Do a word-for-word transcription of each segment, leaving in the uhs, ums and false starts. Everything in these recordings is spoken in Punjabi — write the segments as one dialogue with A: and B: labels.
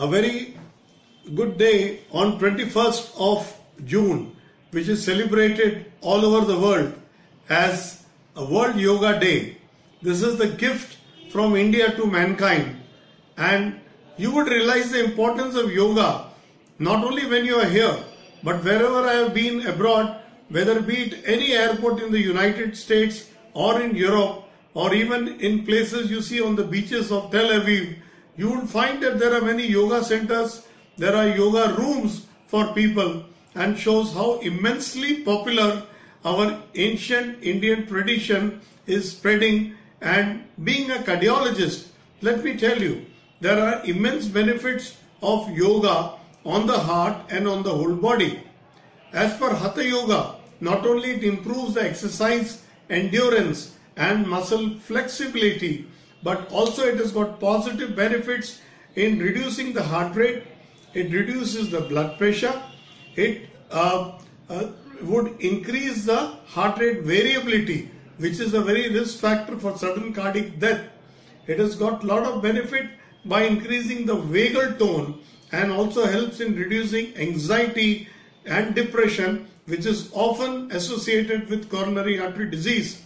A: a very good day on twenty-first of June, which is celebrated all over the world as a World Yoga Day. This is the gift from India to mankind, and you would realize the importance of yoga not only when you are here, but wherever I have been abroad, whether be it any airport in the United States or in Europe, or even in places you see on the beaches of Tel Aviv, you will find that there are many yoga centers, there are yoga rooms for people, and shows how immensely popular our ancient Indian tradition is spreading. And being a cardiologist, let me tell you, there are immense benefits of yoga on the heart and on the whole body. As per Hatha Yoga, not only it improves the exercise endurance and muscle flexibility, but also it has got positive benefits in reducing the heart rate, it reduces the blood pressure, it uh, uh, would increase the heart rate variability, which is a very risk factor for sudden cardiac death. It has got a lot of benefit by increasing the vagal tone and also helps in reducing anxiety and depression, which is often associated with coronary artery disease.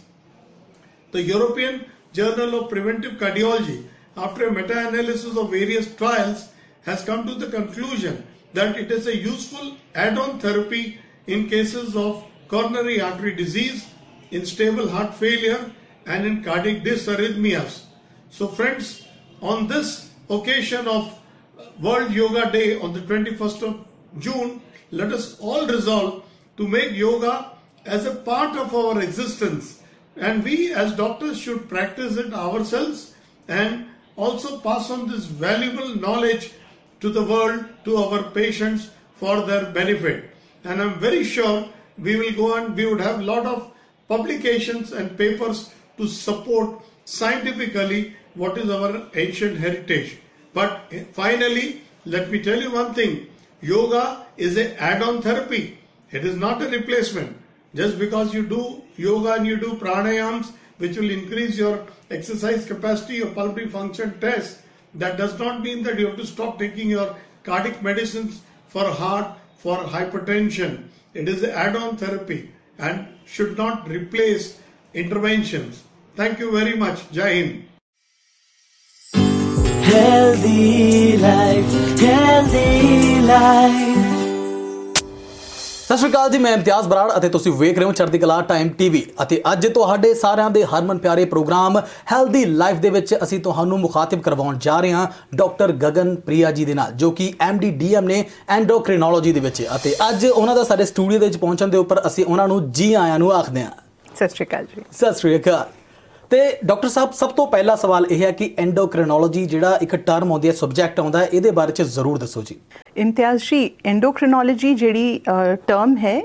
A: The European Journal of Preventive Cardiology, after a meta-analysis of various trials, has come to the conclusion that it is a useful add-on therapy in cases of coronary artery disease, in stable heart failure, and in cardiac dysarrhythmias. So friends, on this occasion of World Yoga Day on the twenty-first of June, let us all resolve to make yoga as a part of our existence, and we as doctors should practice it ourselves and also pass on this valuable knowledge to the world, to our patients, for their benefit. And I'm very sure we will go and we would have a lot of publications and papers to support scientifically what is our ancient heritage. But finally, let me tell you one thing, yoga is an add-on therapy. It is not a replacement. Just because you do yoga and you do pranayams, which will increase your exercise capacity, your pulmonary function test, that does not mean that you have to stop taking your cardiac medicines for heart, for hypertension. It is an add-on therapy and should not replace interventions. Thank you very much. Jai Hind.
B: Healthy life, healthy life.
C: ਸਤਿ ਸ਼੍ਰੀ ਅਕਾਲ ਜੀ, ਮੈਂ ਇਮਤਿਆਜ਼ ਬਰਾੜ ਅਤੇ ਤੁਸੀਂ ਵੇਖ ਰਹੇ ਹੋ ਚੜ੍ਹਦੀ ਕਲਾ ਟਾਈਮ ਟੀਵੀ। ਅਤੇ ਅੱਜ ਤੁਹਾਡੇ ਸਾਰਿਆਂ ਦੇ ਹਰਮਨ ਪਿਆਰੇ ਪ੍ਰੋਗਰਾਮ ਹੈਲਦੀ ਲਾਈਫ ਦੇ ਵਿੱਚ ਅਸੀਂ ਤੁਹਾਨੂੰ ਮੁਖਾਤਿਬ ਕਰਵਾਉਣ ਜਾ ਰਹੇ ਹਾਂ ਡਾਕਟਰ ਗਗਨ ਪ੍ਰਿਆ ਜੀ ਦੇ ਨਾਲ, ਜੋ ਕਿ ਐਮ ਡੀ ਡੀ ਐਮ ਨੇ ਐਂਡੋਕ੍ਰਿਨੋਲੋਜੀ ਦੇ ਵਿੱਚ। ਅਤੇ ਅੱਜ ਉਹਨਾਂ ਦਾ ਸਾਡੇ ਸਟੂਡੀਓ ਦੇ ਵਿੱਚ ਪਹੁੰਚਣ ਦੇ ਉੱਪਰ ਅਸੀਂ ਉਹਨਾਂ ਨੂੰ ਜੀ ਆਇਆਂ ਨੂੰ ਆਖਦੇ ਹਾਂ।
D: ਸਤਿ ਸ਼੍ਰੀ ਅਕਾਲ ਜੀ।
C: ਸਤਿ ਸ਼੍ਰੀ ਅਕਾਲ। ਤੇ ਡਾਕਟਰ ਸਾਹਿਬ, ਸਭ ਤੋਂ ਪਹਿਲਾ ਸਵਾਲ ਇਹ ਹੈ ਕਿ ਐਂਡੋਕ੍ਰਿਨੋਲੋਜੀ ਜਿਹੜਾ ਇੱਕ ਟਰਮ ਆਉਂਦੀ ਹੈ, ਸਬਜੈਕਟ ਆਉਂਦਾ ਹੈ, ਇਹਦੇ ਬਾਰੇ 'ਚ ਜ਼ਰੂਰ ਦੱਸੋ ਜੀ।
D: ਇਮਤਿਆਜ਼ ਜੀ, ਐਂਡੋਕ੍ਰਿਨੋਲੋਜੀ ਜਿਹੜੀ ਟਰਮ ਹੈ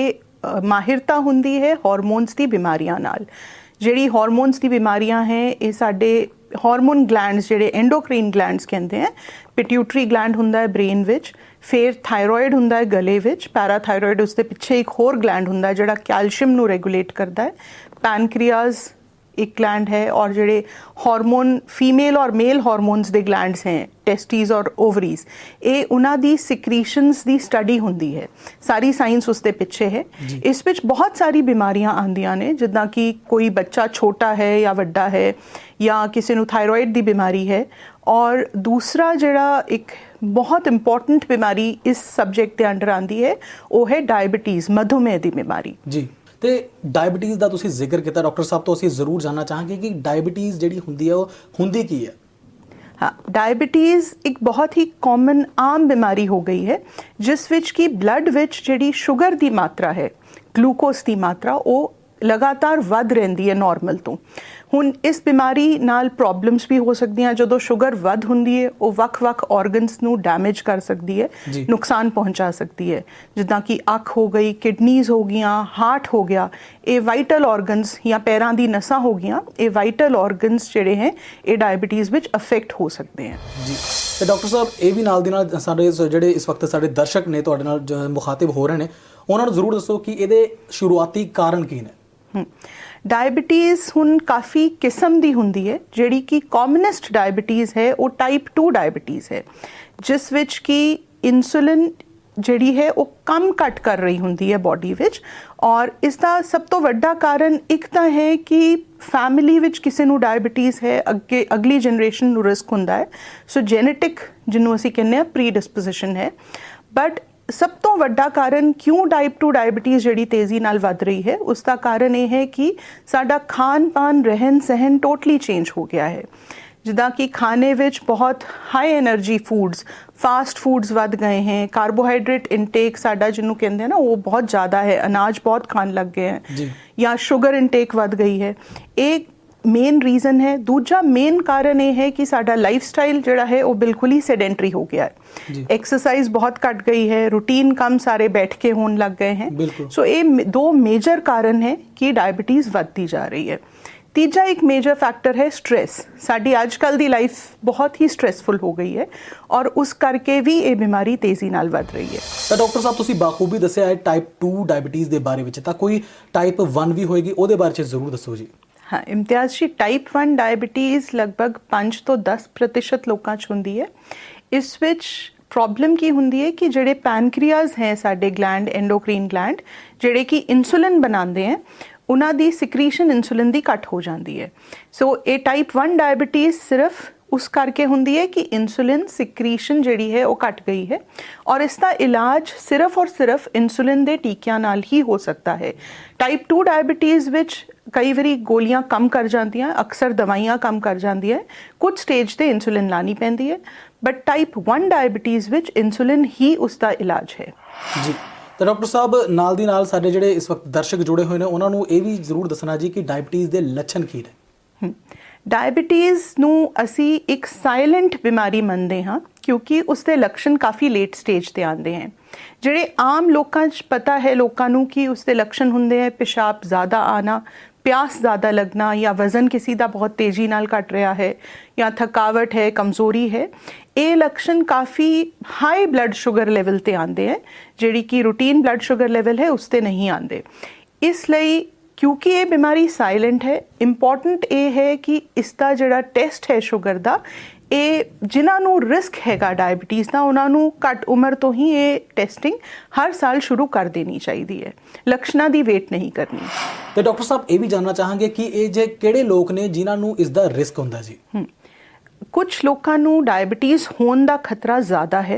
D: ਇਹ ਮਾਹਿਰਤਾ ਹੁੰਦੀ ਹੈ ਹਾਰਮੋਨਸ ਦੀ ਬਿਮਾਰੀਆਂ ਨਾਲ। ਜਿਹੜੀ ਹਾਰਮੋਨਸ ਦੀ ਬਿਮਾਰੀਆਂ ਹੈ ਇਹ ਸਾਡੇ ਹਾਰਮੋਨ ਗਲੈਂਡਸ ਜਿਹੜੇ ਐਂਡੋਕ੍ਰੀਨ ਗਲੈਂਡਸ ਕਹਿੰਦੇ ਹੈ, ਪਿਟਿਊਟਰੀ ਗਲੈਂਡ ਹੁੰਦਾ ਹੈ ਬ੍ਰੇਨ ਵਿੱਚ, ਫਿਰ ਥਾਇਰੋਇਡ ਹੁੰਦਾ ਹੈ ਗਲੇ ਵਿੱਚ, ਪੈਰਾਥਾਇਰੋਇਡ ਉਸ ਦੇ ਪਿੱਛੇ ਇੱਕ ਹੋਰ ਗਲੈਂਡ ਹੁੰਦਾ ਹੈ ਜਿਹੜਾ ਕੈਲਸ਼ੀਅਮ ਨੂੰ ਰੈਗੂਲੇਟ ਕਰਦਾ ਹੈ, ਪੈਨਕ੍ਰੀਆਜ਼ एक ग्लैंड है, और जोड़े हार्मोन फीमेल और मेल हार्मोन्स दे ग्लैंड्स हैं, टेस्टीज और ओवरीज, ये उन्हां दी सिक्रीशनस दी स्टडी हुंदी है। सारी साइंस उसके पिछे है। इस विच बहुत सारी बीमारियां आंदियां ने, जिद्दां कि कोई बच्चा छोटा है या वड्डा है, या किसी नूं थायरॉइड दी बीमारी है, और दूसरा जिहड़ा एक बहुत इंपॉर्टेंट बीमारी इस सब्जेक्ट के अंडर आंदी है वो है डायबिटीज़, मधुमेह दी बीमारी जी।
C: ਤੇ ਡਾਇਬਟੀਜ਼ ਦਾ ਤੁਸੀਂ ਜ਼ਿਕਰ ਕੀਤਾ ਡਾਕਟਰ ਸਾਹਿਬ, ਤੋਂ ਅਸੀਂ ਜ਼ਰੂਰ ਜਾਣਨਾ ਚਾਹਾਂਗੇ ਕਿ ਡਾਇਬਟੀਜ਼ ਜਿਹੜੀ ਹੁੰਦੀ ਹੈ ਉਹ ਹੁੰਦੀ ਕੀ ਹੈ।
D: हाँ, डायबिटीज़ एक बहुत ही कॉमन आम बीमारी हो गई है, जिस विच की ब्लड विच जिहड़ी शुगर दी मात्रा है, ग्लूकोस दी मात्रा वो लगातार वध रहिंदी है नॉर्मल तो। हुण इस बीमारी नाल प्रॉब्लम्स भी हो सकती हैं। जो शुगर वध हुंदी है वो वख-वख ऑर्गनस नूं डैमेज कर सकती है, नुकसान पहुंचा सकती है, जिद्दां कि अख हो गई, किडनीज़ हो गई, हार्ट हो गया, ये वाइटल ऑर्गनस या पैरां दी नसां हो गई, ये वाइटल ऑर्गनस जिहड़े हैं ये डायबिटीज़ विच अफेक्ट हो सकते हैं जी।
C: तो डॉक्टर साहब ये भी नाल दी नाल साडे जिहड़े इस वक्त साडे दर्शक ने तुहाडे नाल मुखातिब हो रहे हैं, उन्हां नूं जरूर दसो कि इहदे शुरुआती कारण की ने।
D: ਡਾਇਬਟੀਜ਼ ਹੁਣ ਕਾਫੀ ਕਿਸਮ ਦੀ ਹੁੰਦੀ ਹੈ। ਜਿਹੜੀ ਕਿ ਕਾਮਨੈਸਟ ਡਾਇਬਟੀਜ਼ ਹੈ ਉਹ ਟਾਈਪ ਟੂ ਡਾਇਬਟੀਜ਼ ਹੈ, ਜਿਸ ਵਿੱਚ ਕਿ ਇਨਸੂਲਿਨ ਜਿਹੜੀ ਹੈ ਉਹ ਕੰਮ ਘੱਟ ਕਰ ਰਹੀ ਹੁੰਦੀ ਹੈ ਬੋਡੀ ਵਿੱਚ। ਔਰ ਇਸ ਦਾ ਸਭ ਤੋਂ ਵੱਡਾ ਕਾਰਨ ਇੱਕ ਤਾਂ ਹੈ ਕਿ ਫੈਮਿਲੀ ਵਿੱਚ ਕਿਸੇ ਨੂੰ ਡਾਇਬਟੀਜ਼ ਹੈ, ਅੱਗੇ ਅਗਲੀ ਜਨਰੇਸ਼ਨ ਨੂੰ ਰਿਸਕ ਹੁੰਦਾ ਹੈ। ਸੋ ਜੈਨੇਟਿਕ ਜਿਹਨੂੰ ਅਸੀਂ ਕਹਿੰਦੇ ਹਾਂ ਪ੍ਰੀ ਡਿਸਪੋਜੀਸ਼ਨ ਹੈ। ਬਟ ਸਭ ਤੋਂ ਵੱਡਾ ਕਾਰਨ ਕਿਉਂ ਟਾਈਪ ਟੂ ਡਾਇਬਟੀਜ਼ ਜਿਹੜੀ ਤੇਜ਼ੀ ਨਾਲ ਵੱਧ ਰਹੀ ਹੈ, ਉਸ ਦਾ ਕਾਰਨ ਇਹ ਹੈ ਕਿ ਸਾਡਾ ਖਾਣ ਪਾਨ ਰਹਿਣ ਸਹਿਣ ਟੋਟਲੀ ਚੇਂਜ ਹੋ ਗਿਆ ਹੈ। ਜਿੱਦਾਂ ਕਿ ਖਾਣੇ ਵਿੱਚ ਬਹੁਤ high energy foods, fast foods ਵੱਧ ਗਏ हैं, ਕਾਰਬੋਹਾਈਡਰੇਟ ਇਨਟੇਕ ਸਾਡਾ ਜਿਹਨੂੰ ਕਹਿੰਦੇ हैं ਨਾ ਉਹ ਬਹੁਤ ਜ਼ਿਆਦਾ ਹੈ, ਅਨਾਜ ਬਹੁਤ ਖਾਣ ਲੱਗ ਗਏ हैं, ਜਾਂ ਸ਼ੂਗਰ ਇਨਟੇਕ ਵੱਧ ਗਈ ਹੈ। ਇਹ ਮੇਨ ਰੀਜ਼ਨ ਹੈ। ਦੂਜਾ ਮੇਨ ਕਾਰਨ ਇਹ ਹੈ ਕਿ ਸਾਡਾ ਲਾਈਫ ਸਟਾਈਲ ਜਿਹੜਾ ਹੈ ਉਹ ਬਿਲਕੁਲ ਹੀ ਸੈਡੈਂਟਰੀ ਹੋ ਗਿਆ ਹੈ। ਐਕਸਰਸਾइज बहुत ਘਟ ਗਈ ਹੈ, रूटीन ਕੰਮ ਸਾਰੇ ਬੈਠ ਕੇ ਹੋਣ ਲੱਗ ਗਏ हैं। ਸੋ ਇਹ ਦੋ ਮੇਜਰ ਕਾਰਨ ਹੈ ਕਿ ਡਾਇਬਟੀਜ਼ ਵੱਧਦੀ ਜਾ ਰਹੀ ਹੈ। ਤੀਜਾ ਇੱਕ ਮੇਜਰ ਫੈਕਟਰ ਹੈ ਸਟ੍ਰੈਸ। ਸਾਡੀ ਅੱਜ ਕੱਲ੍ਹ ਦੀ ਲਾਈਫ ਬਹੁਤ ਹੀ ਸਟ੍ਰੈਸਫੁਲ ਹੋ ਗਈ ਹੈ ਔਰ ਉਸ ਕਰਕੇ ਵੀ ਇਹ ਬਿਮਾਰੀ ਤੇਜ਼ੀ ਨਾਲ ਵੱਧ ਰਹੀ ਹੈ।
C: ਤਾਂ ਡਾਕਟਰ ਸਾਹਿਬ ਤੁਸੀਂ ਬਾਖੂਬੀ ਦੱਸਿਆ ਹੈ ਟਾਈਪ ਟੂ ਡਾਇਬਟੀਜ਼ ਦੇ ਬਾਰੇ ਵਿੱਚ, ਤਾਂ ਕੋਈ ਟਾਈਪ ਵਨ ਵੀ ਹੋਏਗੀ, ਉਹਦੇ ਬਾਰੇ 'ਚ ਜ਼ਰੂਰ ਦੱਸੋ ਜੀ।
D: ਹਾਂ ਇਮਤਿਆਜ਼ ਜੀ, ਟਾਈਪ ਵਨ ਡਾਇਬਟੀਜ਼ ਲਗਭਗ ਪੰਜ ਤੋਂ ਦਸ ਪ੍ਰਤੀਸ਼ਤ ਲੋਕਾਂ 'ਚ ਹੁੰਦੀ ਹੈ। ਇਸ ਵਿੱਚ ਪ੍ਰੋਬਲਮ ਕੀ ਹੁੰਦੀ ਹੈ ਕਿ ਜਿਹੜੇ ਪੈਨਕ੍ਰੀਆਜ਼ ਹੈ ਸਾਡੇ ਗਲੈਂਡ, ਐਂਡੋਕ੍ਰੀਨ ਗਲੈਂਡ, ਜਿਹੜੇ ਕਿ ਇਨਸੂਲਿਨ ਬਣਾਉਂਦੇ ਹੈ, ਉਹਨਾਂ ਦੀ ਸਿਕਰੀਸ਼ਨ ਇਨਸੂਲਿਨ ਦੀ ਘੱਟ ਹੋ ਜਾਂਦੀ ਹੈ। ਸੋ ਇਹ ਟਾਈਪ ਵਨ ਡਾਇਬਟੀਜ਼ ਸਿਰਫ ਉਸ ਕਰਕੇ ਹੁੰਦੀ ਹੈ ਕਿ ਇਨਸੂਲਿਨ ਸਿਕਰੀਸ਼ਨ ਜਿਹੜੀ ਹੈ ਉਹ ਘਟ ਗਈ ਹੈ ਔਰ ਇਸ ਦਾ ਇਲਾਜ ਸਿਰਫ ਔਰ ਸਿਰਫ ਇਨਸੂਲਿਨ ਦੇ ਟੀਕਿਆਂ ਨਾਲ ਹੀ ਹੋ ਸਕਦਾ ਹੈ। ਟਾਈਪ ਟੂ ਡਾਇਬਟੀਜ਼ ਵਿੱਚ ਕਈ ਵਾਰੀ ਗੋਲੀਆਂ ਕੰਮ ਕਰ ਜਾਂਦੀਆਂ, ਅਕਸਰ ਦਵਾਈਆਂ ਕੰਮ ਕਰ ਜਾਂਦੀਆਂ, ਕੁਝ ਸਟੇਜ ਤੇ ਇਨਸੂਲਿਨ ਲਾਣੀ ਪੈਂਦੀ ਹੈ। ਬਟ ਟਾਈਪ ਵਨ ਡਾਇਬਟੀਜ਼ ਵਿੱਚ ਇਨਸੂਲਿਨ ਹੀ ਉਸ ਦਾ ਇਲਾਜ ਹੈ
C: ਜੀ। ਤਾਂ ਡਾਕਟਰ ਸਾਹਿਬ ਨਾਲ ਦੀ ਨਾਲ ਸਾਡੇ ਜਿਹੜੇ ਇਸ ਵਕਤ ਦਰਸ਼ਕ ਜੁੜੇ ਹੋਏ ਨੇ ਉਹਨਾਂ ਨੂੰ ਇਹ ਵੀ ਜ਼ਰੂਰ ਦੱਸਣਾ ਜੀ ਕਿ ਡਾਇਬਟੀਜ਼ ਦੇ ਲੱਛਣ ਕੀ ਨੇ।
D: ਡਾਇਬਟੀਜ਼ ਨੂੰ ਅਸੀਂ ਇੱਕ ਸਾਇਲੈਂਟ ਬਿਮਾਰੀ ਮੰਨਦੇ ਹਾਂ ਕਿਉਂਕਿ ਉਸ ਦੇ ਲੱਛਣ ਕਾਫੀ ਲੇਟ ਸਟੇਜ ਤੇ ਆਉਂਦੇ ਹਨ। ਜਿਹੜੇ ਆਮ ਲੋਕਾਂ 'ਚ ਪਤਾ ਹੈ ਲੋਕਾਂ ਨੂੰ ਕਿ ਉਸ ਦੇ ਲੱਛਣ ਹੁੰਦੇ ਹੈ ਪਿਸ਼ਾਬ ਜ਼ਿਆਦਾ ਆਣਾ, ਪਿਆਸ ਜ਼ਿਆਦਾ ਲੱਗਣਾ, ਜਾਂ ਵਜ਼ਨ ਕਿਸੇ ਦਾ ਬਹੁਤ ਤੇਜ਼ੀ ਨਾਲ ਘਟ ਰਿਹਾ ਹੈ, ਜਾਂ ਥਕਾਵਟ ਹੈ, ਕਮਜ਼ੋਰੀ ਹੈ। ਇਹ ਲੱਛਣ ਕਾਫੀ ਹਾਈ ਬਲੱਡ ਸ਼ੂਗਰ ਲੈਵਲ ਤੇ ਆਉਂਦੇ ਹੈ, ਜਿਹੜੀ ਕਿ ਰੂਟੀਨ ਬਲੱਡ ਸ਼ੂਗਰ ਲੈਵਲ ਹੈ ਉਸ ਤੇ ਨਹੀਂ ਆਉਂਦੇ। ਇਸ ਲਈ ਕਿਉਂਕਿ ਇਹ ਬਿਮਾਰੀ ਸਾਇਲੈਂਟ ਹੈ, ਇੰਪੋਰਟੈਂਟ ਇਹ ਹੈ ਕਿ ਇਸ ਦਾ ਜਿਹੜਾ ਟੈਸਟ ਹੈ ਸ਼ੂਗਰ ਦਾ, ਇਹ ਜਿਨ੍ਹਾਂ ਨੂੰ ਰਿਸਕ ਹੈਗਾ ਡਾਇਬਟੀਜ਼ ਦਾ ਉਹਨਾਂ ਨੂੰ ਘੱਟ ਉਮਰ ਤੋਂ ਹੀ ਇਹ ਟੈਸਟਿੰਗ ਹਰ ਸਾਲ ਸ਼ੁਰੂ ਕਰ ਦੇਣੀ ਚਾਹੀਦੀ ਹੈ, ਲੱਛਣਾਂ ਦੀ ਵੇਟ ਨਹੀਂ ਕਰਨੀ।
C: ਤੇ ਡਾਕਟਰ ਸਾਹਿਬ ਇਹ ਵੀ ਜਾਣਨਾ ਚਾਹਾਂਗੇ ਕਿ ਇਹ ਜੇ ਕਿਹੜੇ ਲੋਕ ਨੇ ਜਿਨ੍ਹਾਂ ਨੂੰ ਇਸ ਦਾ ਰਿਸਕ ਹੁੰਦਾ ਜੀ?
D: ਕੁਝ ਲੋਕਾਂ ਨੂੰ ਡਾਇਬਟੀਜ਼ ਹੋਣ ਦਾ ਖਤਰਾ ਜ਼ਿਆਦਾ ਹੈ।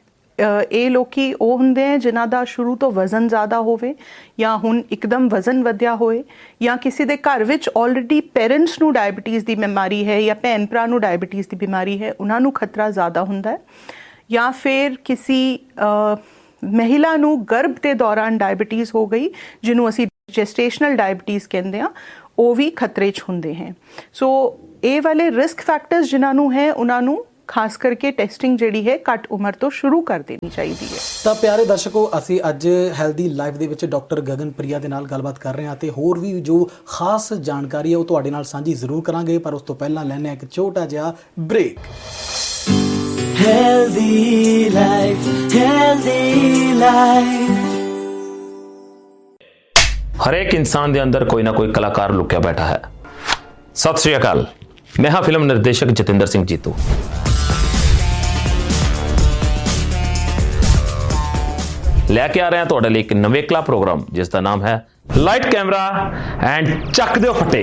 D: ਇਹ ਲੋਕੀ ਉਹ ਹੁੰਦੇ ਹੈ ਜਿਨ੍ਹਾਂ ਦਾ ਸ਼ੁਰੂ ਤੋਂ ਵਜ਼ਨ ਜ਼ਿਆਦਾ ਹੋਵੇ, ਜਾਂ ਹੁਣ ਇੱਕਦਮ ਵਜ਼ਨ ਵਧਿਆ ਹੋਏ, ਜਾਂ ਕਿਸੇ ਦੇ ਘਰ ਵਿੱਚ ਆਲਰੇਡੀ ਪੇਰੈਂਟਸ ਨੂੰ ਡਾਇਬਟੀਜ਼ ਦੀ ਬਿਮਾਰੀ ਹੈ, ਜਾਂ ਭੈਣ ਭਰਾ ਨੂੰ ਡਾਇਬਟੀਜ਼ ਦੀ ਬਿਮਾਰੀ ਹੈ, ਉਹਨਾਂ ਨੂੰ ਖਤਰਾ ਜ਼ਿਆਦਾ ਹੁੰਦਾ ਹੈ। ਜਾਂ ਫਿਰ ਕਿਸੇ ਮਹਿਲਾ ਨੂੰ ਗਰਭ ਦੇ ਦੌਰਾਨ ਡਾਇਬਟੀਜ਼ ਹੋ ਗਈ, ਜਿਹਨੂੰ ਅਸੀਂ ਜੈਸਟੇਸ਼ਨਲ ਡਾਇਬਟੀਜ਼ ਕਹਿੰਦੇ ਹਾਂ, ਉਹ ਵੀ ਖਤਰੇ 'ਚ ਹੁੰਦੇ ਹੈ। ਸੋ ਇਹ ਵਾਲੇ ਰਿਸਕ ਫੈਕਟਰਸ ਜਿਨ੍ਹਾਂ ਨੂੰ ਹੈ ਉਹਨਾਂ ਨੂੰ ਖਾਸ ਕਰਕੇ ਟੈਸਟਿੰਗ ਜਿਹੜੀ ਹੈ ਘੱਟ ਉਮਰ ਤੋਂ ਸ਼ੁਰੂ ਕਰ ਦੇਣੀ ਚਾਹੀਦੀ ਹੈ।
C: ਤਾਂ ਪਿਆਰੇ ਦਰਸ਼ਕੋ, ਅਸੀਂ ਅੱਜ ਹੈਲਦੀ ਲਾਈਫ ਦੇ ਵਿੱਚ ਡਾਕਟਰ ਗਗਨ ਪ੍ਰਿਆ ਦੇ ਨਾਲ ਗੱਲਬਾਤ ਕਰ ਰਹੇ ਹਾਂ ਤੇ ਹੋਰ ਵੀ ਜੋ ਖਾਸ ਜਾਣਕਾਰੀ ਹੈ ਉਹ ਤੁਹਾਡੇ ਨਾਲ ਸਾਂਝੀ ਜ਼ਰੂਰ ਕਰਾਂਗੇ, ਪਰ ਉਸ ਤੋਂ ਪਹਿਲਾਂ ਲੈਣੇ ਇੱਕ ਛੋਟਾ ਜਿਹਾ break.
B: Healthy life, healthy life।
E: ਹਰੇਕ ਇਨਸਾਨ ਦੇ ਅੰਦਰ ਕੋਈ ਨਾ ਕੋਈ ਕਲਾਕਾਰ ਲੁਕਿਆ ਬੈਠਾ ਹੈ। ਸਤਿ ਸ਼੍ਰੀ ਅਕਾਲ, ਮੈਂ ਹਾਂ ਫਿਲਮ ਨਿਰਦੇਸ਼ਕ ਜਤਿੰਦਰ ਸਿੰਘ ਜੀਤੂ। ਲੈ ਕੇ ਆ ਰਹੇ ਹਾਂ ਤੁਹਾਡੇ ਲਈ ਇੱਕ ਨਵੇਕਲਾ ਪ੍ਰੋਗਰਾਮ ਜਿਸ ਦਾ ਨਾਮ ਹੈ ਲਾਈਟ ਕੈਮਰਾ ਐਂਡ ਚੱਕ ਦਿਓ ਫੱਟੇ।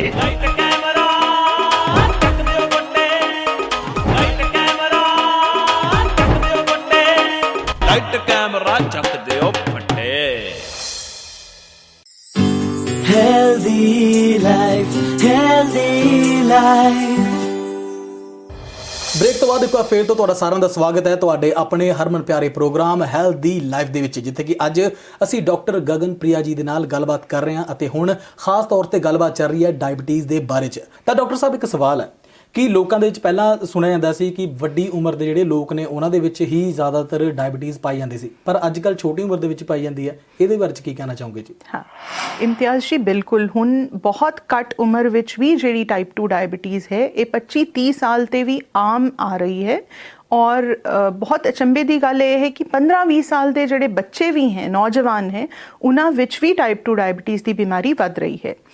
F: ਲਾਈਟ ਕੈਮਰਾ ਚੱਕ ਦਿਓ ਫੱਟੇ।
B: Healthy life, healthy life।
C: Break ਤੋਂ ਬਾਅਦ ਇੱਕ ਵਾਰ ਫੇਰ ਤੋਂ ਤੁਹਾਡਾ ਸਾਰਿਆਂ ਦਾ ਸਵਾਗਤ ਹੈ ਤੁਹਾਡੇ ਆਪਣੇ ਹਰਮਨ ਪਿਆਰੇ ਪ੍ਰੋਗਰਾਮ ਹੈਲਦੀ ਲਾਈਫ ਦੇ ਵਿੱਚ, ਜਿੱਥੇ ਕਿ ਅੱਜ ਅਸੀਂ ਡਾਕਟਰ ਗਗਨ ਪ੍ਰਿਆ ਜੀ ਦੇ ਨਾਲ ਗੱਲਬਾਤ ਕਰ ਰਹੇ ਹਾਂ ਅਤੇ ਹੁਣ ਖਾਸ ਤੌਰ ਤੇ ਗੱਲਬਾਤ ਚੱਲ ਰਹੀ ਹੈ ਡਾਇਬਟੀਜ਼ ਦੇ ਬਾਰੇ 'ਚ। ਤਾਂ ਡਾਕਟਰ ਸਾਹਿਬ ਇੱਕ ਸਵਾਲ ਹੈ ਕਿ ਲੋਕਾਂ ਦੇ ਵਿੱਚ ਪਹਿਲਾਂ ਸੁਣਿਆ ਜਾਂਦਾ ਸੀ ਕਿ ਵੱਡੀ ਉਮਰ ਦੇ ਜਿਹੜੇ ਲੋਕ ਨੇ ਉਹਨਾਂ ਦੇ ਵਿੱਚ ਹੀ ਜ਼ਿਆਦਾਤਰ ਡਾਇਬਟੀਜ਼ ਪਾਈ ਜਾਂਦੀ ਸੀ, ਪਰ ਅੱਜ ਕੱਲ੍ਹ ਛੋਟੀ ਉਮਰ ਦੇ ਵਿੱਚ ਪਾਈ ਜਾਂਦੀ ਹੈ। ਇਹਦੇ ਬਾਰੇ 'ਚ ਕੀ ਕਹਿਣਾ ਚਾਹੋਗੇ ਜੀ?
D: ਹਾਂ ਇਮਤਿਆਜ਼ ਜੀ, ਬਿਲਕੁਲ ਹੁਣ ਬਹੁਤ ਘੱਟ ਉਮਰ ਵਿੱਚ ਵੀ ਜਿਹੜੀ ਟਾਈਪ ਟੂ ਡਾਇਬਟੀਜ਼ ਹੈ ਇਹ ਪੱਚੀ ਤੀਹ ਸਾਲ ਤੇ ਵੀ ਆਮ ਆ ਰਹੀ ਹੈ। ਔਰ ਬਹੁਤ ਅਚੰਭੇ ਦੀ ਗੱਲ ਇਹ ਹੈ ਕਿ ਪੰਦਰਾਂ ਵੀਹ ਸਾਲ ਦੇ ਜਿਹੜੇ ਬੱਚੇ ਵੀ ਹੈ, ਨੌਜਵਾਨ ਹੈ, ਉਹਨਾਂ ਵਿੱਚ ਵੀ ਟਾਈਪ ਟੂ ਡਾਇਬਟੀਜ਼ ਦੀ ਬਿਮਾਰੀ ਵੱਧ ਰਹੀ ਹੈ।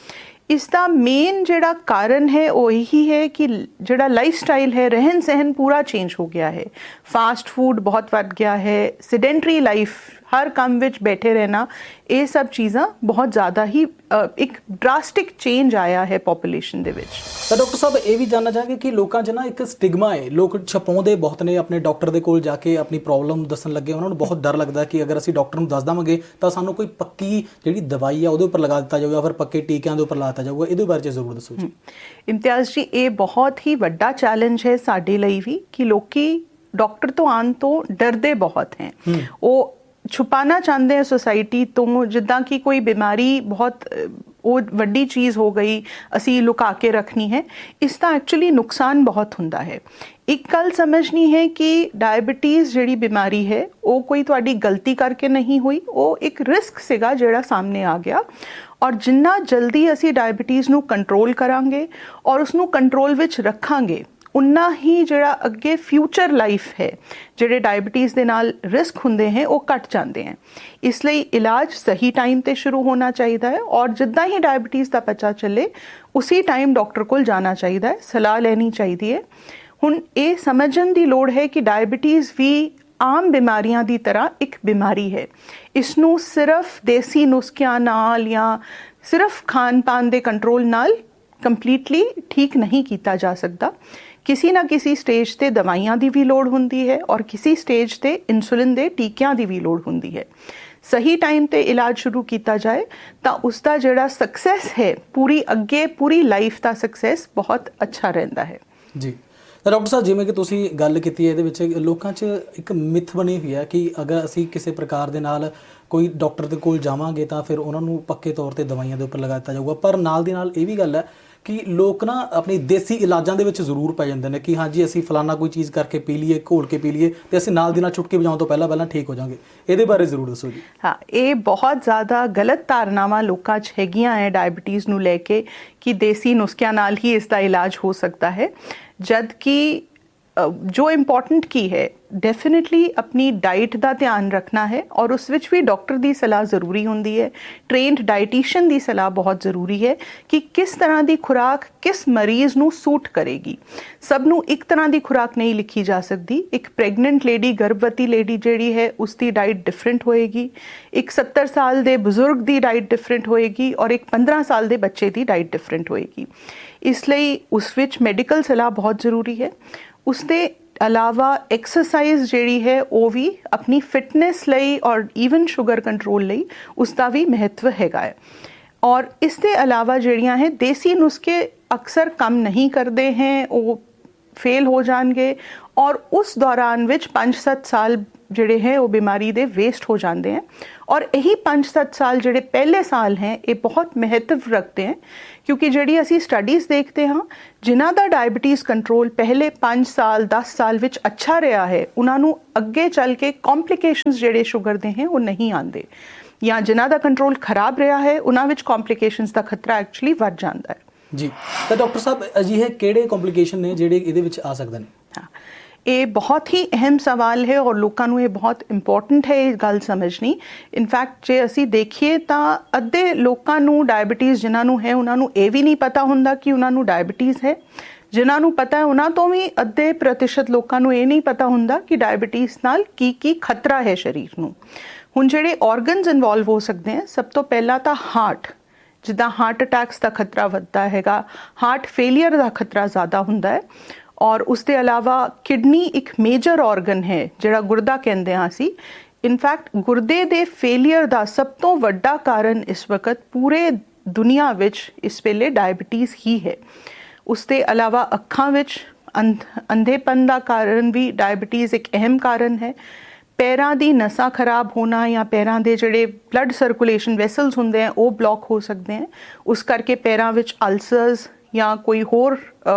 D: ਇਸ ਦਾ ਮੇਨ ਜਿਹੜਾ ਕਾਰਨ ਹੈ ਉਹ ਇਹੀ ਹੈ ਕਿ ਜਿਹੜਾ ਲਾਈਫ ਸਟਾਈਲ ਹੈ, ਰਹਿਣ ਸਹਿਣ ਪੂਰਾ ਚੇਂਜ ਹੋ ਗਿਆ ਹੈ। ਫਾਸਟ ਫੂਡ ਬਹੁਤ ਵੱਧ ਗਿਆ ਹੈ, ਸਿਡੈਂਟਰੀ ਲਾਈਫ, ਹਰ ਕੰਮ ਵਿੱਚ ਬੈਠੇ ਰਹਿਣਾ, ਇਹ ਸਭ ਚੀਜ਼ਾਂ ਬਹੁਤ ਜ਼ਿਆਦਾ ਹੀ ਇੱਕ ਡਰਾਸਟਿਕ ਚੇਂਜ ਆਇਆ ਹੈ ਪੋਪੂਲੇਸ਼ਨ ਦੇ ਵਿੱਚ।
C: ਤਾਂ ਡਾਕਟਰ ਸਾਹਿਬ ਇਹ ਵੀ ਜਾਣਨਾ ਚਾਹਾਂਗੇ ਕਿ ਲੋਕਾਂ 'ਚ ਨਾ ਇੱਕ ਸਟਿਗਮਾ ਹੈ, ਲੋਕ ਛਪਾਉਂਦੇ ਬਹੁਤ ਨੇ, ਆਪਣੇ ਡਾਕਟਰ ਦੇ ਕੋਲ ਜਾ ਕੇ ਆਪਣੀ ਪ੍ਰੋਬਲਮ ਦੱਸਣ ਲੱਗੇ ਉਹਨਾਂ ਨੂੰ ਬਹੁਤ ਡਰ ਲੱਗਦਾ ਕਿ ਅਗਰ ਅਸੀਂ ਡਾਕਟਰ ਨੂੰ ਦੱਸ ਦੇਵਾਂਗੇ ਤਾਂ ਸਾਨੂੰ ਕੋਈ ਪੱਕੀ ਜਿਹੜੀ ਦਵਾਈ ਆ ਉਹਦੇ ਉੱਪਰ ਲਗਾ ਦਿੱਤਾ ਜਾਊਗਾ, ਫਿਰ ਪੱਕੇ ਟੀਕਿਆਂ ਦੇ ਉੱਪਰ ਲਾ ਦਿੱਤਾ ਜਾਊਗਾ। ਇਹਦੇ ਬਾਰੇ 'ਚ ਜ਼ਰੂਰ ਦੱਸੋ ਜੀ।
D: ਇਮਤਿਆਜ਼ ਜੀ, ਇਹ ਬਹੁਤ ਹੀ ਵੱਡਾ ਚੈਲੰਜ ਹੈ ਸਾਡੇ ਲਈ ਵੀ ਕਿ ਲੋਕੀ ਡਾਕਟਰ ਤੋਂ ਆਉਣ ਤੋਂ ਡਰਦੇ ਬਹੁਤ ਹੈ। ਉਹ ਛੁਪਾਣਾ ਚਾਹੁੰਦੇ हैं सोसाइटी तो, ਜਿੱਦਾਂ ਕਿ ਕੋਈ ਬਿਮਾਰੀ ਬਹੁਤ ਉਹ ਵੱਡੀ ਚੀਜ਼ ਹੋ ਗਈ, ਅਸੀਂ ਲੁਕਾ ਕੇ ਰੱਖਣੀ ਹੈ। ਇਸ ਦਾ ਐਕਚੁਅਲੀ ਨੁਕਸਾਨ ਬਹੁਤ ਹੁੰਦਾ ਹੈ। ਇੱਕ ਗੱਲ ਸਮਝਣੀ ਹੈ ਕਿ ਡਾਇਬਟੀਜ਼ ਜਿਹੜੀ ਬਿਮਾਰੀ ਹੈ ਉਹ ਕੋਈ ਤੁਹਾਡੀ ਗਲਤੀ ਕਰਕੇ ਨਹੀਂ ਹੋਈ, ਉਹ ਇੱਕ ਰਿਸਕ ਸੀਗਾ ਜਿਹੜਾ ਸਾਹਮਣੇ ਆ ਗਿਆ। ਔਰ ਜਿੰਨਾ ਜਲਦੀ ਅਸੀਂ ਡਾਇਬਟੀਜ਼ ਨੂੰ ਕੰਟਰੋਲ ਕਰਾਂਗੇ ਔਰ ਉਸਨੂੰ ਕੰਟਰੋਲ ਵਿੱਚ ਰੱਖਾਂਗੇ, ਉਨਾ ਹੀ ਜਿਹੜਾ ਅੱਗੇ ਫਿਊਚਰ ਲਾਈਫ ਹੈ, ਜਿਹੜੇ ਡਾਇਬਟੀਜ਼ ਦੇ ਨਾਲ ਰਿਸਕ ਹੁੰਦੇ हैं ਉਹ ਘਟ ਜਾਂਦੇ हैं। ਇਸ ਲਈ ਇਲਾਜ ਸਹੀ ਟਾਈਮ ਤੇ ਸ਼ੁਰੂ ਹੋਣਾ ਚਾਹੀਦਾ ਹੈ ਔਰ ਜਿੱਦਾਂ ਹੀ ਡਾਇਬਟੀਜ਼ ਦਾ ਪਤਾ ਚੱਲੇ ਉਸੇ ਟਾਈਮ ਡਾਕਟਰ ਕੋਲ ਜਾਣਾ ਚਾਹੀਦਾ ਹੈ, ਸਲਾਹ ਲੈਣੀ ਚਾਹੀਦੀ ਹੈ। ਹੁਣ ਇਹ ਸਮਝਣ ਦੀ ਲੋੜ ਹੈ ਕਿ ਡਾਇਬਟੀਜ਼ ਵੀ ਆਮ ਬਿਮਾਰੀਆਂ ਦੀ ਤਰ੍ਹਾਂ ਇੱਕ ਬਿਮਾਰੀ ਹੈ। ਇਸ ਨੂੰ ਸਿਰਫ ਦੇਸੀ ਨੁਸਖਿਆਂ ਨਾਲ ਜਾਂ ਸਿਰਫ ਖਾਣ ਪਾਨ ਦੇ ਕੰਟਰੋਲ ਨਾਲ ਕੰਪਲੀਟਲੀ ਠੀਕ ਨਹੀਂ ਕੀਤਾ ਜਾ ਸਕਦਾ। ਕਿਸੇ ਨਾ ਕਿਸੇ ਸਟੇਜ ਤੇ ਦਵਾਈਆਂ ਦੀ ਵੀ ਲੋੜ ਹੁੰਦੀ ਹੈ ਔਰ ਕਿਸੇ ਸਟੇਜ ਤੇ ਇਨਸੂਲਿਨ ਦੇ ਟੀਕਿਆਂ ਦੀ ਵੀ ਲੋੜ ਹੁੰਦੀ ਹੈ। ਸਹੀ ਟਾਈਮ ਤੇ ਇਲਾਜ ਸ਼ੁਰੂ ਕੀਤਾ ਜਾਏ ਤਾਂ ਉਸ ਦਾ ਜਿਹੜਾ ਸਕਸੈਸ ਹੈ, ਪੂਰੀ ਅੱਗੇ ਪੂਰੀ ਲਾਈਫ ਦਾ ਸਕਸੈਸ ਬਹੁਤ ਅੱਛਾ ਰਹਿੰਦਾ ਹੈ।
C: ਜੀ ਤਾਂ ਡਾਕਟਰ ਸਾਹਿਬ, ਜਿਵੇਂ ਕਿ ਤੁਸੀਂ ਗੱਲ ਕੀਤੀ ਹੈ, ਇਹਦੇ ਵਿੱਚ ਲੋਕਾਂ 'ਚ ਇੱਕ ਮਿੱਥ ਬਣੀ ਹੋਈ ਹੈ ਕਿ ਅਗਰ ਅਸੀਂ ਕਿਸੇ ਪ੍ਰਕਾਰ ਦੇ ਨਾਲ ਕੋਈ ਡਾਕਟਰ ਦੇ ਕੋਲ ਜਾਵਾਂਗੇ ਤਾਂ ਫਿਰ ਉਹਨਾਂ ਨੂੰ ਪੱਕੇ ਤੌਰ ਤੇ ਦਵਾਈਆਂ ਦੇ ਉੱਪਰ ਲਗਾ ਦਿੱਤਾ ਜਾਊਗਾ। ਪਰ ਨਾਲ ਦੀ ਨਾਲ ਇਹ ਵੀ ਗੱਲ ਹੈ ਕਿ ਲੋਕ ਨਾ ਆਪਣੀ ਦੇਸੀ ਇਲਾਜਾਂ ਦੇ ਵਿੱਚ ਜ਼ਰੂਰ ਪੈ ਜਾਂਦੇ ਨੇ ਕਿ ਹਾਂਜੀ ਅਸੀਂ ਫਲਾਨਾ ਕੋਈ ਚੀਜ਼ ਕਰਕੇ ਪੀ ਲਈਏ, ਘੋਲ ਕੇ ਪੀ ਲਈਏ ਤੇ ਅਸੀਂ ਨਾਲ ਦੀ ਨਾਲ ਚੁਟਕੀ ਵਜਾਉਣ ਤੋਂ ਪਹਿਲਾਂ ਪਹਿਲਾਂ ਠੀਕ ਹੋ ਜਾਵਾਂਗੇ। ਇਹਦੇ ਬਾਰੇ ਜ਼ਰੂਰ ਦੱਸੋ ਜੀ।
D: ਹਾਂ, ਇਹ ਬਹੁਤ ਜ਼ਿਆਦਾ ਗਲਤ ਧਾਰਨਾਵਾਂ ਲੋਕਾਂ 'ਚ ਹੈਗੀਆਂ ਹੈ ਡਾਇਬਟੀਜ਼ ਨੂੰ ਲੈ ਕੇ ਕਿ ਦੇਸੀ ਨੁਸਖਿਆਂ ਨਾਲ ਹੀ ਇਸ ਦਾ ਇਲਾਜ ਹੋ ਸਕਦਾ ਹੈ, ਜਦ ਕਿ ਜੋ ਇੰਪੋਰਟੈਂਟ ਕੀ ਹੈ, ਡੈਫੀਨਿਟਲੀ ਆਪਣੀ ਡਾਈਟ ਦਾ ਧਿਆਨ ਰੱਖਣਾ ਹੈ ਔਰ ਉਸ ਵਿੱਚ ਵੀ ਡਾਕਟਰ ਦੀ ਸਲਾਹ ਜ਼ਰੂਰੀ ਹੁੰਦੀ ਹੈ। ਟ੍ਰੇਨਡ ਡਾਈਟੀਸ਼ੀਅਨ ਦੀ ਸਲਾਹ ਬਹੁਤ ਜ਼ਰੂਰੀ ਹੈ ਕਿ ਕਿਸ ਤਰ੍ਹਾਂ ਦੀ ਖੁਰਾਕ ਕਿਸ ਮਰੀਜ਼ ਨੂੰ ਸੂਟ ਕਰੇਗੀ। ਸਭ ਨੂੰ ਇੱਕ ਤਰ੍ਹਾਂ ਦੀ ਖੁਰਾਕ ਨਹੀਂ ਲਿਖੀ ਜਾ ਸਕਦੀ। ਇੱਕ ਪ੍ਰੈਗਨੈਂਟ ਲੇਡੀ, ਗਰਭਵਤੀ ਲੇਡੀ ਜਿਹੜੀ ਹੈ ਉਸ ਦੀ ਡਾਈਟ ਡਿਫਰੈਂਟ ਹੋਏਗੀ, ਇੱਕ ਸੱਤਰ ਸਾਲ ਦੇ ਬਜ਼ੁਰਗ ਦੀ ਡਾਈਟ ਡਿਫਰੈਂਟ ਹੋਏਗੀ ਔਰ ਇੱਕ ਪੰਦਰਾਂ ਸਾਲ ਦੇ ਬੱਚੇ ਦੀ ਡਾਈਟ ਡਿਫਰੈਂਟ ਹੋਏਗੀ। ਇਸ ਲਈ ਉਸ ਵਿੱਚ ਮੈਡੀਕਲ ਸਲਾਹ ਬਹੁਤ ਜ਼ਰੂਰੀ ਹੈ। ਉਸ ਦੇ ਇਲਾਵਾ ਐਕਸਰਸਾਈਜ਼ ਜਿਹੜੀ ਹੈ ਉਹ ਵੀ ਆਪਣੀ ਫਿਟਨੈਸ ਲਈ ਔਰ ਈਵਨ ਸ਼ੂਗਰ ਕੰਟਰੋਲ ਲਈ ਉਸ ਦਾ ਵੀ ਮਹੱਤਵ ਹੈਗਾ ਹੈ। ਔਰ ਇਸ ਦੇ ਇਲਾਵਾ ਜਿਹੜੀਆਂ ਹੈ ਦੇਸੀ ਨੁਸਖੇ ਅਕਸਰ ਕੰਮ ਨਹੀਂ ਕਰਦੇ हैं, ਉਹ ਫੇਲ ਹੋ ਜਾਣਗੇ ਔਰ ਉਸ ਦੌਰਾਨ ਵਿੱਚ ਪੰਜ ਸੱਤ ਸਾਲ ਜਿਹੜੇ ਹੈ ਉਹ ਬਿਮਾਰੀ ਦੇ ਵੇਸਟ ਹੋ ਜਾਂਦੇ हैं। ਔਰ ਇਹੀ ਪੰਜ ਸੱਤ ਸਾਲ ਜਿਹੜੇ ਪਹਿਲੇ ਸਾਲ ਹੈ ਇਹ ਬਹੁਤ ਮਹੱਤਵ ਰੱਖਦੇ हैं ਕਿਉਂਕਿ ਜਿਹੜੀ ਅਸੀਂ ਸਟੱਡੀਜ਼ ਦੇਖਦੇ ਹਾਂ, ਜਿਨ੍ਹਾਂ ਦਾ ਡਾਇਬਟੀਜ਼ ਕੰਟਰੋਲ ਪਹਿਲੇ ਪੰਜ ਸਾਲ ਦਸ ਸਾਲ ਵਿੱਚ ਅੱਛਾ ਰਿਹਾ ਹੈ, ਉਹਨਾਂ ਨੂੰ ਅੱਗੇ ਚੱਲ ਕੇ ਕੰਪਲਿਕੇਸ਼ਨਸ ਜਿਹੜੇ ਸ਼ੂਗਰ ਦੇ ਹੈ ਉਹ ਨਹੀਂ ਆਉਂਦੇ, ਜਾਂ ਜਿਨ੍ਹਾਂ ਦਾ ਕੰਟਰੋਲ ਖਰਾਬ ਰਿਹਾ ਹੈ ਉਹਨਾਂ ਵਿੱਚ ਕੰਪਲਿਕੇਸ਼ਨਸ ਦਾ ਖਤਰਾ ਐਕਚੁਅਲੀ ਵੱਧ ਜਾਂਦਾ ਹੈ। ਜੀ
C: ਤਾਂ ਡਾਕਟਰ ਸਾਹਿਬ, ਅਜਿਹੇ ਕਿਹੜੇ ਕੰਪਲਿਕੇਸ਼ਨ ਨੇ ਜਿਹੜੇ ਇਹਦੇ ਵਿੱਚ ਆ ਸਕਦੇ ਨੇ?
D: ਹਾਂ, ਇਹ ਬਹੁਤ ਹੀ ਅਹਿਮ ਸਵਾਲ ਹੈ ਔਰ ਲੋਕਾਂ ਨੂੰ ਇਹ ਬਹੁਤ ਇੰਪੋਰਟੈਂਟ ਹੈ ਇਹ ਗੱਲ ਸਮਝਣੀ। ਇਨਫੈਕਟ ਜੇ ਅਸੀਂ ਦੇਖੀਏ ਤਾਂ ਅੱਧੇ ਲੋਕਾਂ ਨੂੰ ਡਾਇਬਟੀਜ਼ ਜਿਨ੍ਹਾਂ ਨੂੰ ਹੈ ਉਹਨਾਂ ਨੂੰ ਇਹ ਵੀ ਨਹੀਂ ਪਤਾ ਹੁੰਦਾ ਕਿ ਉਹਨਾਂ ਨੂੰ ਡਾਇਬਟੀਜ਼ ਹੈ। ਜਿਨ੍ਹਾਂ ਨੂੰ ਪਤਾ ਹੈ ਉਹਨਾਂ ਤੋਂ ਵੀ ਅੱਧੇ ਪ੍ਰਤੀਸ਼ਤ ਲੋਕਾਂ ਨੂੰ ਇਹ ਨਹੀਂ ਪਤਾ ਹੁੰਦਾ ਕਿ ਡਾਇਬਟੀਜ਼ ਨਾਲ ਕੀ ਕੀ ਖਤਰਾ ਹੈ ਸਰੀਰ ਨੂੰ। ਹੁਣ ਜਿਹੜੇ ਆਰਗਨਸ ਇਨਵੋਲਵ ਹੋ ਸਕਦੇ ਹੈ, ਸਭ ਤੋਂ ਪਹਿਲਾਂ ਤਾਂ ਹਾਰਟ, ਜਿੱਦਾਂ ਹਾਰਟ ਅਟੈਕਸ ਦਾ ਖਤਰਾ ਵੱਧਦਾ ਹੈਗਾ, ਹਾਰਟ ਫੇਲੀਅਰ ਦਾ ਖਤਰਾ ਜ਼ਿਆਦਾ ਹੁੰਦਾ ਹੈ। ਔਰ ਉਸ ਦੇ ਇਲਾਵਾ ਕਿਡਨੀ ਇੱਕ ਮੇਜਰ ਆਰਗਨ ਹੈ ਜਿਹੜਾ ਗੁਰਦਾ ਕਹਿੰਦੇ ਹਾਂ ਅਸੀਂ। ਇਨਫੈਕਟ ਗੁਰਦੇ ਦੇ ਫੇਲੀਅਰ ਦਾ ਸਭ ਤੋਂ ਵੱਡਾ ਕਾਰਨ ਇਸ ਵਕਤ ਪੂਰੇ ਦੁਨੀਆ ਵਿੱਚ ਇਸ ਵੇਲੇ ਡਾਇਬਟੀਜ਼ ਹੀ ਹੈ। ਉਸ ਦੇ ਇਲਾਵਾ ਅੱਖਾਂ ਵਿੱਚ ਅੰਧ ਅੰਧੇਪਨ ਦਾ ਕਾਰਨ ਵੀ ਡਾਇਬਟੀਜ਼ ਇੱਕ ਅਹਿਮ ਕਾਰਨ ਹੈ। ਪੈਰਾਂ ਦੀ ਨਸਾਂ ਖਰਾਬ ਹੋਣਾ ਜਾਂ ਪੈਰਾਂ ਦੇ ਜਿਹੜੇ ਬਲੱਡ ਸਰਕੂਲੇਸ਼ਨ ਵੈਸਲਸ ਹੁੰਦੇ ਆ ਉਹ ਬਲੌਕ ਹੋ ਸਕਦੇ ਹਨ, ਉਸ ਕਰਕੇ ਪੈਰਾਂ ਵਿੱਚ ਅਲਸਰਸ ਜਾਂ ਕੋਈ ਹੋਰ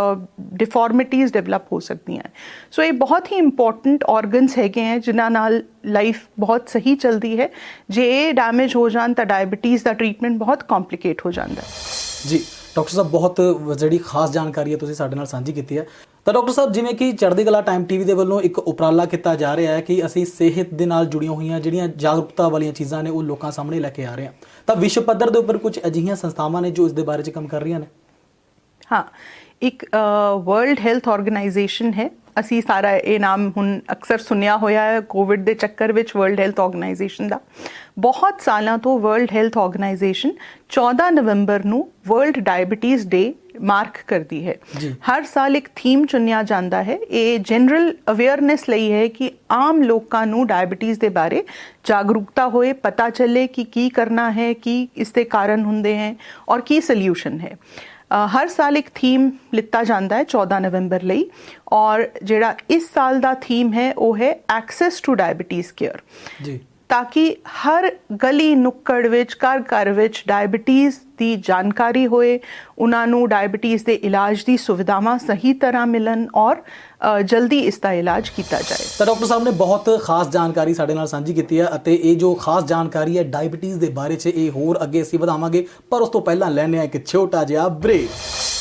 D: ਡਿਫਾਰਮਿਟੀਜ਼ ਡਿਵੈਲਪ ਹੋ ਸਕਦੀਆਂ। ਸੋ ਇਹ ਬਹੁਤ ਹੀ ਇੰਪੋਰਟੈਂਟ ਆਰਗਨਸ ਹੈਗੇ ਹੈ ਜਿਨ੍ਹਾਂ ਨਾਲ ਲਾਈਫ ਬਹੁਤ ਸਹੀ ਚੱਲਦੀ ਹੈ। ਜੇ ਇਹ ਡੈਮੇਜ ਹੋ ਜਾਣ ਤਾਂ ਡਾਇਬਟੀਜ਼ ਦਾ ਟ੍ਰੀਟਮੈਂਟ ਬਹੁਤ ਕੰਪਲਿਕੇਟ ਹੋ ਜਾਂਦਾ ਹੈ।
C: ਜੀ ਡਾਕਟਰ ਸਾਹਿਬ, ਬਹੁਤ ਜਿਹੜੀ ਖਾਸ ਜਾਣਕਾਰੀ ਹੈ ਤੁਸੀਂ ਸਾਡੇ ਨਾਲ ਸਾਂਝੀ ਕੀਤੀ ਹੈ। ਤਾਂ ਡਾਕਟਰ ਸਾਹਿਬ, ਜਿਵੇਂ ਕਿ ਚੜ੍ਹਦੀ ਕਲਾ ਟਾਈਮ ਟੀਵੀ ਦੇ ਵੱਲੋਂ ਇੱਕ ਉਪਰਾਲਾ ਕੀਤਾ ਜਾ ਰਿਹਾ ਹੈ ਕਿ ਅਸੀਂ ਸਿਹਤ ਦੇ ਨਾਲ ਜੁੜੀਆਂ ਹੋਈਆਂ ਜਿਹੜੀਆਂ ਜਾਗਰੂਕਤਾ ਵਾਲੀਆਂ ਚੀਜ਼ਾਂ ਨੇ ਉਹ ਲੋਕਾਂ ਸਾਹਮਣੇ ਲੈ ਕੇ ਆ ਰਹੇ ਹਾਂ, ਤਾਂ ਵਿਸ਼ਵ ਪੱਧਰ ਦੇ ਉੱਪਰ ਕੁਝ ਅਜਿਹੀਆਂ ਸੰਸਥਾਵਾਂ ਨੇ ਜੋ ਇਸ ਦੇ ਬਾਰੇ 'ਚ ਕੰਮ ਕਰ ਰਹੀਆਂ ਨੇ।
D: ਹਾਂ, ਇੱਕ ਵਰਲਡ ਹੈਲਥ ਆਰਗੇਨਾਈਜੇਸ਼ਨ ਹੈ, ਅਸੀਂ ਸਾਰਾ ਇਹ ਨਾਮ ਹੁਣ ਅਕਸਰ ਸੁਣਿਆ ਹੋਇਆ ਹੈ ਕੋਵਿਡ ਦੇ ਚੱਕਰ ਵਿੱਚ, ਵਰਲਡ ਹੈਲਥ ਆਰਗੇਨਾਈਜੇਸ਼ਨ ਦਾ। ਬਹੁਤ ਸਾਲਾਂ ਤੋਂ ਵਰਲਡ ਹੈਲਥ ਆਰਗੇਨਾਈਜੇਸ਼ਨ ਚੌਦਾਂ ਨਵੰਬਰ ਨੂੰ ਵਰਲਡ ਡਾਇਬਟੀਜ਼ ਡੇ ਮਾਰਕ ਕਰਦੀ ਹੈ। ਹਰ ਸਾਲ ਇੱਕ ਥੀਮ ਚੁਣਿਆ ਜਾਂਦਾ ਹੈ। ਇਹ ਜਨਰਲ ਅਵੇਅਰਨੈਸ ਲਈ ਹੈ ਕਿ ਆਮ ਲੋਕਾਂ ਨੂੰ ਡਾਇਬਟੀਜ਼ ਦੇ ਬਾਰੇ ਜਾਗਰੂਕਤਾ ਹੋਏ, ਪਤਾ ਚੱਲੇ ਕਿ ਕੀ ਕਰਨਾ ਹੈ, ਕੀ ਇਸ ਦੇ ਕਾਰਨ ਹੁੰਦੇ ਹੈ ਔਰ ਕੀ ਸੋਲਿਊਸ਼ਨ ਹੈ। ਹਰ ਸਾਲ ਇੱਕ ਥੀਮ ਲਿੱਤਾ ਜਾਂਦਾ ਹੈ ਚੌਦਾਂ ਨਵੰਬਰ ਲਈ, ਔਰ ਜਿਹੜਾ ਇਸ ਸਾਲ ਦਾ ਥੀਮ ਹੈ ਉਹ ਹੈ ਐਕਸੈਸ ਟੂ ਡਾਇਬਟੀਜ਼ ਕੇਅਰ,
C: ਜੀ, ਤਾਂ
D: ਕਿ ਹਰ ਗਲੀ ਨੁੱਕੜ ਵਿੱਚ, ਘਰ ਘਰ ਵਿੱਚ ਡਾਇਬਟੀਜ਼ ਦੀ ਜਾਣਕਾਰੀ ਹੋਏ, ਉਹਨਾਂ ਨੂੰ ਡਾਇਬਟੀਜ਼ ਦੇ ਇਲਾਜ ਦੀ ਸੁਵਿਧਾਵਾਂ ਸਹੀ ਤਰ੍ਹਾਂ ਮਿਲਣ ਔਰ ਜਲਦੀ ਇਸ ਦਾ ਇਲਾਜ ਕੀਤਾ ਜਾਏ।
C: ਤਾਂ ਡਾਕਟਰ ਸਾਹਿਬ ਨੇ ਬਹੁਤ ਖਾਸ ਜਾਣਕਾਰੀ ਸਾਡੇ ਨਾਲ ਸਾਂਝੀ ਕੀਤੀ ਹੈ, ਅਤੇ ਇਹ ਜੋ ਖਾਸ ਜਾਣਕਾਰੀ ਹੈ ਡਾਇਬਟੀਜ਼ ਦੇ ਬਾਰੇ 'ਚ ਇਹ ਹੋਰ ਅੱਗੇ ਅਸੀਂ ਵਧਾਵਾਂਗੇ, ਪਰ ਉਸ ਤੋਂ ਪਹਿਲਾਂ ਲੈਣੇ ਆ ਇੱਕ ਛੋਟਾ ਜਿਹਾ ਬ੍ਰੇਕ।